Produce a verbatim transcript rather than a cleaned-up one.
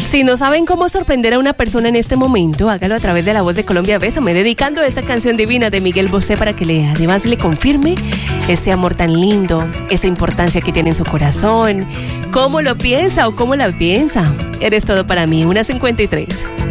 Si no saben cómo sorprender a una persona en este momento, hágalo a través de La Voz de Colombia Bésame, dedicando esa canción divina de Miguel Bosé para que le además le confirme ese amor tan lindo, esa importancia que tiene en su corazón, cómo lo piensa o cómo la piensa. Eres todo para mí, una cincuenta y tres.